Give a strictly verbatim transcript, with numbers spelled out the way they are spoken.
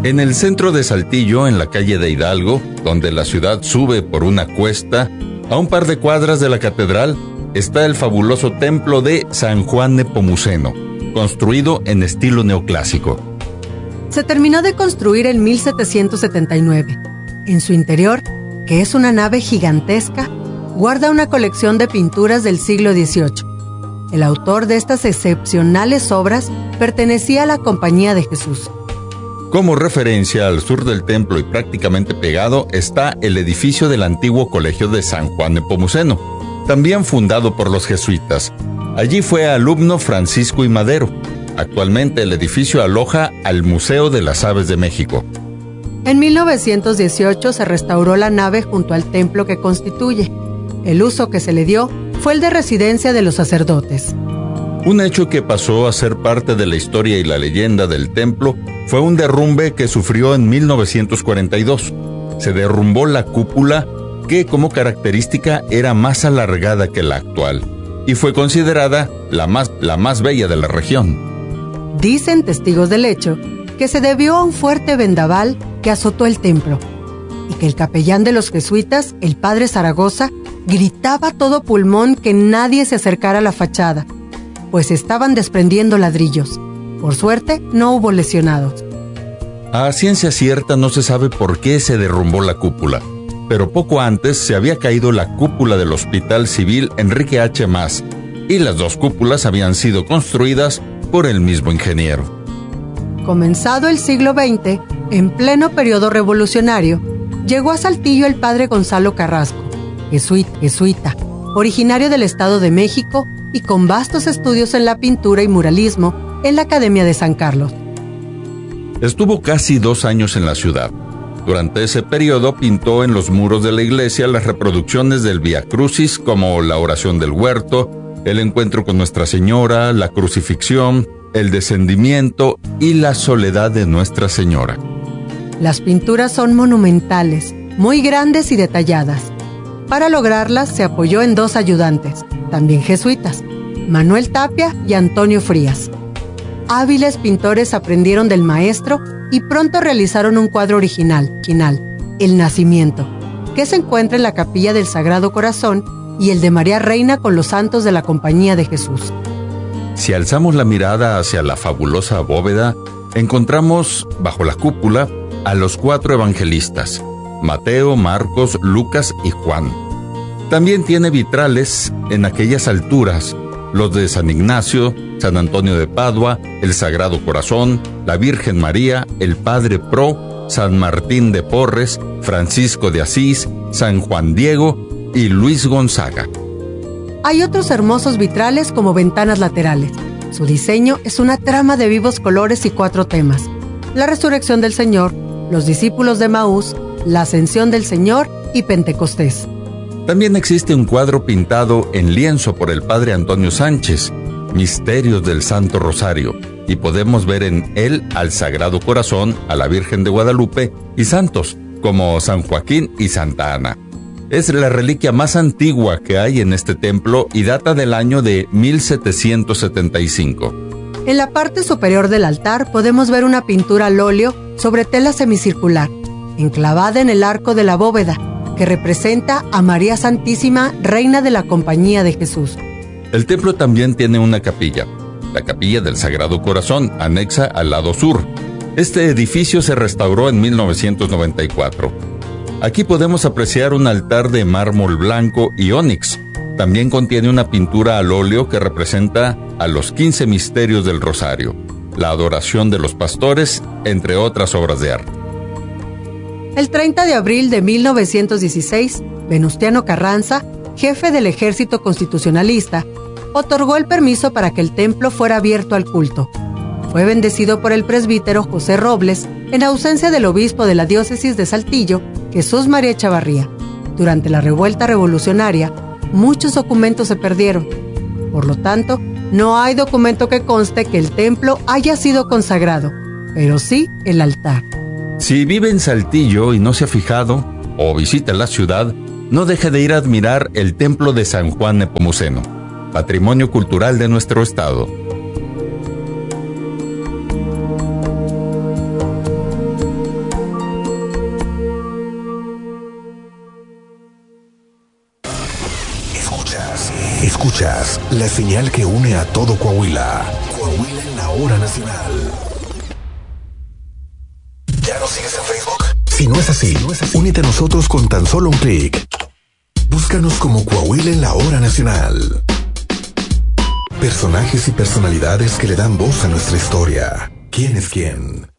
En el centro de Saltillo, en la calle de Hidalgo, donde la ciudad sube por una cuesta, a un par de cuadras de la catedral, está el fabuloso templo de San Juan Nepomuceno, construido en estilo neoclásico. Se terminó de construir en mil setecientos setenta y nueve. En su interior, que es una nave gigantesca, guarda una colección de pinturas del siglo dieciocho. El autor de estas excepcionales obras pertenecía a la Compañía de Jesús. Como referencia, al sur del templo y prácticamente pegado está el edificio del antiguo colegio de San Juan Nepomuceno, también fundado por los jesuitas. Allí fue alumno Francisco I. Madero. Actualmente el edificio aloja al Museo de las Aves de México. En mil novecientos dieciocho se restauró la nave junto al templo que constituye. El uso que se le dio fue el de residencia de los sacerdotes. Un hecho que pasó a ser parte de la historia y la leyenda del templo fue un derrumbe que sufrió en mil novecientos cuarenta y dos. Se derrumbó la cúpula, que como característica era más alargada que la actual, y fue considerada la más, la más bella de la región. Dicen testigos del hecho que se debió a un fuerte vendaval que azotó el templo, y que el capellán de los jesuitas, el padre Zaragoza, gritaba a todo pulmón que nadie se acercara a la fachada, pues estaban desprendiendo ladrillos. Por suerte, no hubo lesionados. A ciencia cierta no se sabe por qué se derrumbó la cúpula, pero poco antes se había caído la cúpula del Hospital Civil Enrique H. Mas, y las dos cúpulas habían sido construidas por el mismo ingeniero. Comenzado el siglo veinte, en pleno periodo revolucionario, llegó a Saltillo el padre Gonzalo Carrasco, jesuita, jesuita, originario del Estado de México y con vastos estudios en la pintura y muralismo en la Academia de San Carlos. Estuvo casi dos años en la ciudad. Durante ese periodo pintó en los muros de la iglesia las reproducciones del Vía Crucis, como la oración del huerto, el encuentro con Nuestra Señora, la crucifixión, el descendimiento y la soledad de Nuestra Señora. Las pinturas son monumentales, muy grandes y detalladas. Para lograrlas se apoyó en dos ayudantes, también jesuitas, Manuel Tapia y Antonio Frías. Hábiles pintores aprendieron del maestro y pronto realizaron un cuadro original, original, El Nacimiento, que se encuentra en la capilla del Sagrado Corazón, y el de María Reina con los santos de la Compañía de Jesús. Si alzamos la mirada hacia la fabulosa bóveda, encontramos bajo la cúpula a los cuatro evangelistas, Mateo, Marcos, Lucas y Juan. También tiene vitrales en aquellas alturas, los de San Ignacio, San Antonio de Padua, el Sagrado Corazón, la Virgen María, el Padre Pro, San Martín de Porres, Francisco de Asís, San Juan Diego y Luis Gonzaga. Hay otros hermosos vitrales como ventanas laterales. Su diseño es una trama de vivos colores y cuatro temas: la resurrección del Señor, los discípulos de Maús, la ascensión del Señor y Pentecostés. También existe un cuadro pintado en lienzo por el padre Antonio Sánchez, Misterios del Santo Rosario, y podemos ver en él al Sagrado Corazón, a la Virgen de Guadalupe y santos como San Joaquín y Santa Ana. Es la reliquia más antigua que hay en este templo y data del año de mil setecientos setenta y cinco. En la parte superior del altar podemos ver una pintura al óleo sobre tela semicircular, enclavada en el arco de la bóveda, que representa a María Santísima, Reina de la Compañía de Jesús. El templo también tiene una capilla, la Capilla del Sagrado Corazón, anexa al lado sur. Este edificio se restauró en mil novecientos noventa y cuatro. Aquí podemos apreciar un altar de mármol blanco y ónix. También contiene una pintura al óleo que representa a los quince misterios del Rosario, la adoración de los pastores, entre otras obras de arte. El treinta de abril de mil novecientos dieciséis, Venustiano Carranza, jefe del Ejército Constitucionalista, otorgó el permiso para que el templo fuera abierto al culto. Fue bendecido por el presbítero José Robles, en ausencia del obispo de la diócesis de Saltillo, Jesús María Chavarría. Durante la revuelta revolucionaria, muchos documentos se perdieron. Por lo tanto, no hay documento que conste que el templo haya sido consagrado, pero sí el altar. Si vive en Saltillo y no se ha fijado, o visita la ciudad, no deje de ir a admirar el templo de San Juan Nepomuceno, patrimonio cultural de nuestro estado. Escuchas, escuchas la señal que une a todo Coahuila. Coahuila en la hora nacional. ¿Ya nos sigues en Facebook? Si no es así, si no es así, únete a nosotros con tan solo un clic. Búscanos como Coahuila en la hora nacional. Personajes y personalidades que le dan voz a nuestra historia. ¿Quién es quién?